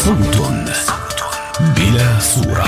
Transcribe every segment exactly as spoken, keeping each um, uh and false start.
صوت بلا صورة.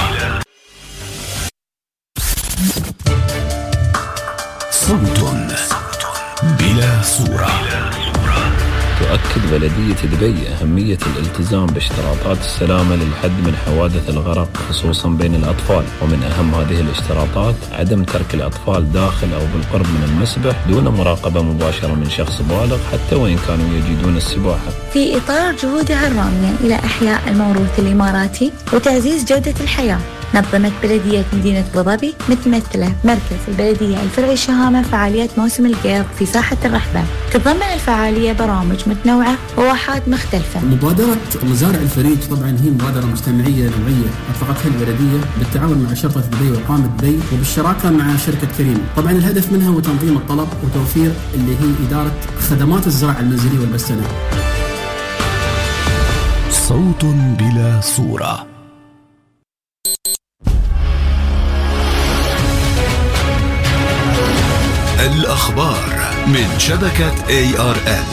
صوت بلا صورة. تؤكد بلدية دبي أهمية الالتزام باشتراطات السلامة للحد من حوادث الغرق خصوصا بين الأطفال، ومن أهم هذه الاشتراطات عدم ترك الأطفال داخل أو بالقرب من المسبح دون مراقبة مباشرة من شخص بالغ حتى وإن كانوا يجيدون السباحة. في إطار جهودها الرامية إلى إحياء الموروث الإماراتي وتعزيز جودة الحياة، نظمت بلدية مدينة أبو ظبي متمثلة مركز البلدية الفرعي الشهامة فعاليات موسم القيض في ساحة الرحبة. تتضمن الفعالية برامج متنوعة وواحات مختلفة. مبادرة مزارع الفريج طبعا هي مبادرة مجتمعية نوعية أطلقتها البلدية بالتعاون مع شرطة دبي وإقامة دبي وبالشراكة مع شركة كريم. طبعا الهدف منها هو تنظيم الطلب وتوفير اللي هي إدارة خدمات الزراعة المنزلية والبستنة. صوت بلا صورة. الأخبار من شبكة إيه آر إل.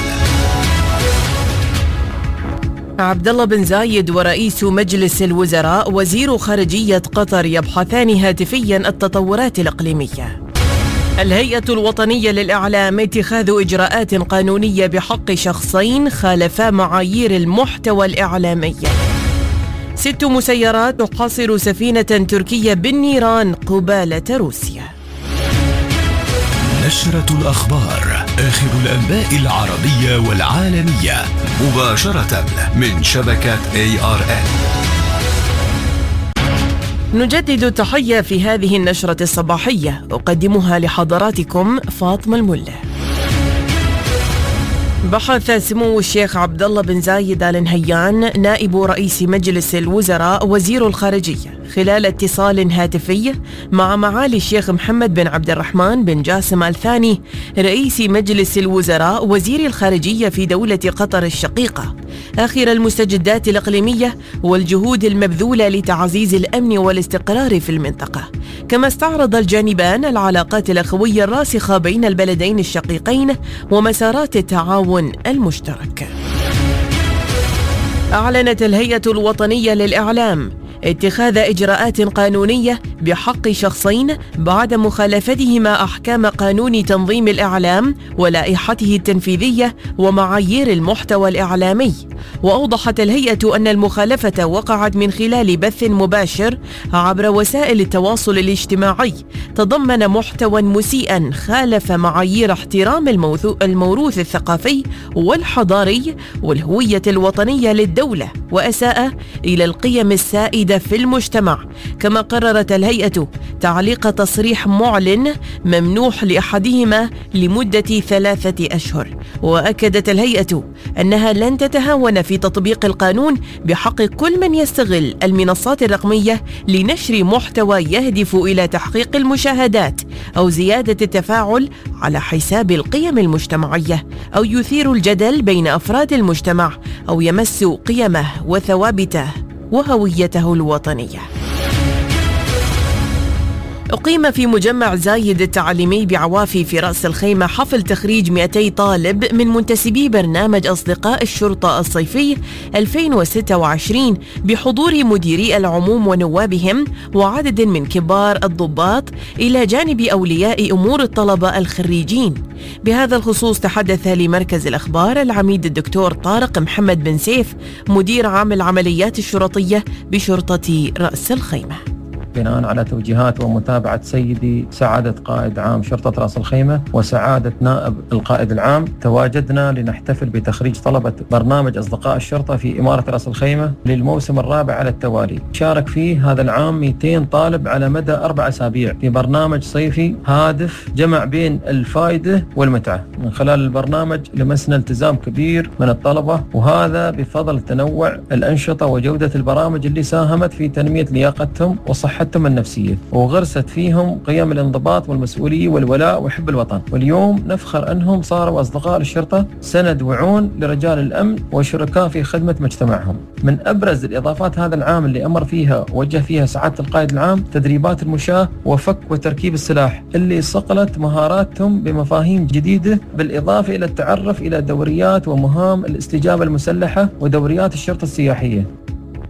عبد الله بن زايد ورئيس مجلس الوزراء وزير خارجية قطر يبحثان هاتفيا التطورات الإقليمية. الهيئة الوطنية للإعلام اتخاذ إجراءات قانونية بحق شخصين خالفا معايير المحتوى الإعلامي. ست مسيرات تحاصر سفينة تركية بالنيران قبالة روسيا. نشرة الأخبار، آخر الأنباء العربية والعالمية مباشرة من شبكة إيه آر إل. نجدد التحية في هذه النشرة الصباحية، أقدمها لحضراتكم فاطمة الملة. بحث سمو الشيخ عبد الله بن زايد آل نهيان نائب رئيس مجلس الوزراء وزير الخارجية خلال اتصال هاتفي مع معالي الشيخ محمد بن عبد الرحمن بن جاسم آل ثاني رئيس مجلس الوزراء وزير الخارجية في دولة قطر الشقيقة آخر المستجدات الإقليمية والجهود المبذولة لتعزيز الأمن والاستقرار في المنطقة. كما استعرض الجانبان العلاقات الأخوية الراسخة بين البلدين الشقيقين ومسارات التعاون المشترك. أعلنت الهيئة الوطنية للإعلام اتخاذ إجراءات قانونية بحق شخصين بعد مخالفتهما أحكام قانون تنظيم الإعلام ولائحته التنفيذية ومعايير المحتوى الإعلامي. وأوضحت الهيئة أن المخالفة وقعت من خلال بث مباشر عبر وسائل التواصل الاجتماعي تضمن محتوى مسيئا خالف معايير احترام الموروث الثقافي والحضاري والهوية الوطنية للدولة وأساء إلى القيم السائدة في المجتمع. كما قررت الهيئة تعليق تصريح معلن ممنوح لأحدهما لمدة ثلاثة أشهر. وأكدت الهيئة أنها لن تتهاون في تطبيق القانون بحق كل من يستغل المنصات الرقمية لنشر محتوى يهدف إلى تحقيق المشاهدات أو زيادة التفاعل على حساب القيم المجتمعية أو يثير الجدل بين أفراد المجتمع أو يمس قيمه وثوابته وهويته الوطنية. أقيم في مجمع زايد التعليمي بعوافي في رأس الخيمة حفل تخريج مئتي طالب من منتسبي برنامج أصدقاء الشرطة الصيفي ألفين وستة وعشرين بحضور مديري العموم ونوابهم وعدد من كبار الضباط إلى جانب أولياء أمور الطلبة الخريجين. بهذا الخصوص تحدث لمركز الأخبار العميد الدكتور طارق محمد بن سيف مدير عام العمليات الشرطية بشرطة رأس الخيمة. بناء على توجيهات ومتابعة سيدي سعادة قائد عام شرطة رأس الخيمة وسعادة نائب القائد العام، تواجدنا لنحتفل بتخريج طلبة برنامج أصدقاء الشرطة في إمارة رأس الخيمة للموسم الرابع على التوالي. شارك فيه هذا العام مئتين طالب على مدى أربع أسابيع في برنامج صيفي هادف جمع بين الفائدة والمتعة. من خلال البرنامج لمسنا التزام كبير من الطلبة، وهذا بفضل تنوع الأنشطة وجودة البرامج اللي ساهمت في تنمية لياقتهم وصحتهم النفسية وغرست فيهم قيم الانضباط والمسؤولية والولاء وحب الوطن. واليوم نفخر أنهم صاروا أصدقاء الشرطة، سند وعون لرجال الأمن وشركاء في خدمة مجتمعهم. من أبرز الإضافات هذا العام اللي أمر فيها ووجه فيها سعادة القائد العام تدريبات المشاة وفك وتركيب السلاح اللي صقلت مهاراتهم بمفاهيم جديدة، بالإضافة إلى التعرف إلى دوريات ومهام الاستجابة المسلحة ودوريات الشرطة السياحية.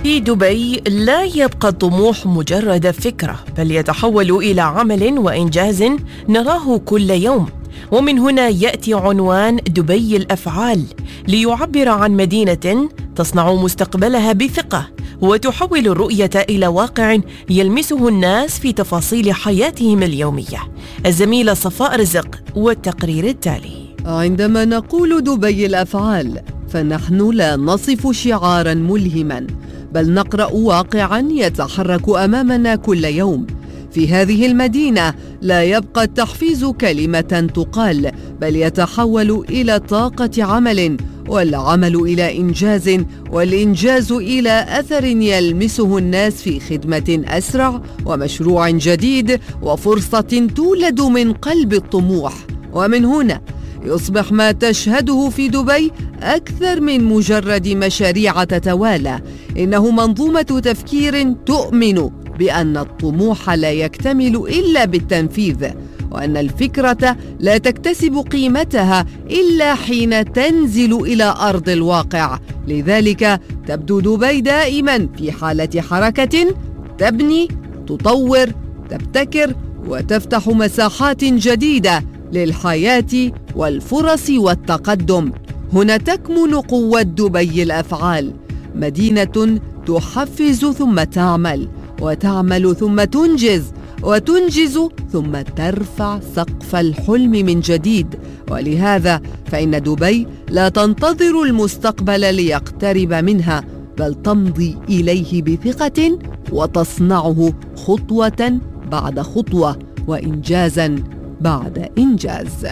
في دبي لا يبقى الطموح مجرد فكرة، بل يتحول إلى عمل وإنجاز نراه كل يوم. ومن هنا يأتي عنوان دبي الأفعال ليعبر عن مدينة تصنع مستقبلها بثقة وتحول الرؤية إلى واقع يلمسه الناس في تفاصيل حياتهم اليومية. الزميلة صفاء رزق والتقرير التالي. عندما نقول دبي الأفعال فنحن لا نصف شعاراً ملهماً، بل نقرأ واقعاً يتحرك أمامنا كل يوم. في هذه المدينة لا يبقى التحفيز كلمة تقال، بل يتحول إلى طاقة عمل، والعمل إلى إنجاز، والإنجاز إلى أثر يلمسه الناس في خدمة أسرع ومشروع جديد وفرصة تولد من قلب الطموح. ومن هنا يصبح ما تشهده في دبي أكثر من مجرد مشاريع تتوالى، إنه منظومة تفكير تؤمن بأن الطموح لا يكتمل إلا بالتنفيذ، وأن الفكرة لا تكتسب قيمتها إلا حين تنزل إلى أرض الواقع. لذلك تبدو دبي دائما في حالة حركة، تبني، تطور، تبتكر، وتفتح مساحات جديدة للحياة والفرص والتقدم. هنا تكمن قوة دبي الأفعال، مدينة تحفز ثم تعمل، وتعمل ثم تنجز، وتنجز ثم ترفع سقف الحلم من جديد. ولهذا فإن دبي لا تنتظر المستقبل ليقترب منها، بل تمضي إليه بثقة وتصنعه خطوة بعد خطوة وإنجازاً بعد إنجاز.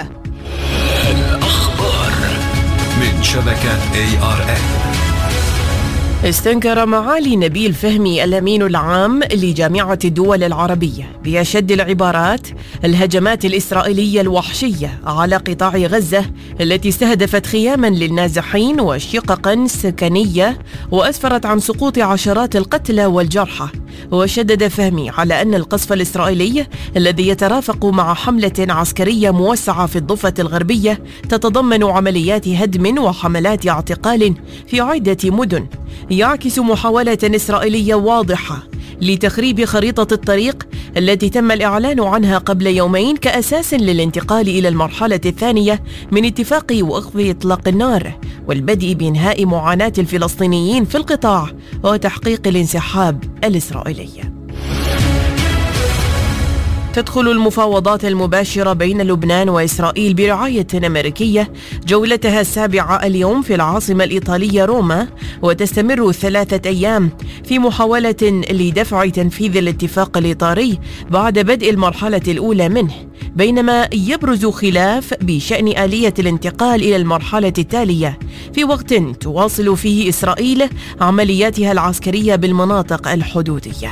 الأخبار من شبكة إيه آر إن. استنكر معالي نبيل فهمي الأمين العام لجامعة الدول العربية بأشد العبارات الهجمات الإسرائيلية الوحشية على قطاع غزة التي استهدفت خياما للنازحين وشققا سكنية وأسفرت عن سقوط عشرات القتلى والجرحى. وشدد فهمي على أن القصف الإسرائيلي الذي يترافق مع حملة عسكرية موسعة في الضفة الغربية تتضمن عمليات هدم وحملات اعتقال في عدة مدن يعكس محاولة إسرائيلية واضحة لتخريب خريطة الطريق التي تم الإعلان عنها قبل يومين كأساس للانتقال إلى المرحلة الثانية من اتفاق وقف إطلاق النار والبدء بإنهاء معاناة الفلسطينيين في القطاع وتحقيق الانسحاب الإسرائيلي. تدخل المفاوضات المباشرة بين لبنان وإسرائيل برعاية أمريكية جولتها السابعة اليوم في العاصمة الإيطالية روما، وتستمر ثلاثة أيام في محاولة لدفع تنفيذ الاتفاق الإطاري بعد بدء المرحلة الأولى منه، بينما يبرز خلاف بشأن آلية الانتقال إلى المرحلة التالية في وقت تواصل فيه إسرائيل عملياتها العسكرية بالمناطق الحدودية.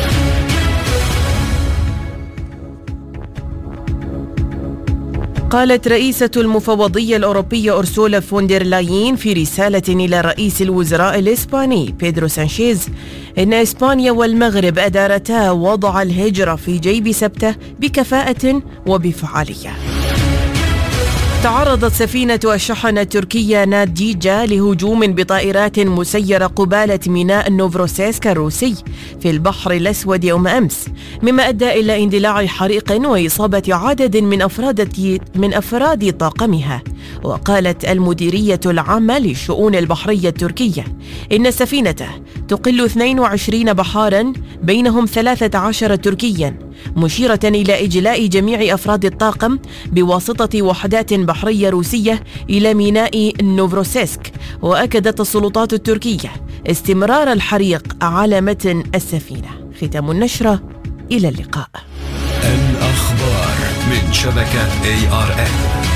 قالت رئيسة المفوضية الأوروبية أورسولا فوندر لاين في رسالة إلى رئيس الوزراء الإسباني بيدرو سانشيز إن إسبانيا والمغرب أدارتا وضع الهجرة في جيب سبته بكفاءة وبفعالية. تعرضت سفينة الشحن التركية نادجيجا لهجوم بطائرات مسيرة قبالة ميناء نوفروسيسك الروسي في البحر الأسود يوم أمس، مما أدى إلى اندلاع حريق وإصابة عدد من أفراد من أفراد طاقمها. وقالت المديرية العامة للشؤون البحرية التركية إن السفينة تقل اثنين وعشرين بحارا بينهم ثلاثة عشر تركيا، مشيرة إلى إجلاء جميع أفراد الطاقم بواسطة وحدات بحرية روسية إلى ميناء نوفروسيسك. وأكدت السلطات التركية استمرار الحريق على متن السفينة. ختام النشرة، إلى اللقاء. الأخبار من شبكة إيه آر إن.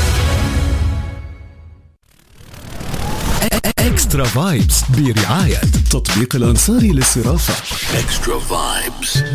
إكسترا فايبس برعاية تطبيق الأنصاري للصرافة. إكسترا فايبس.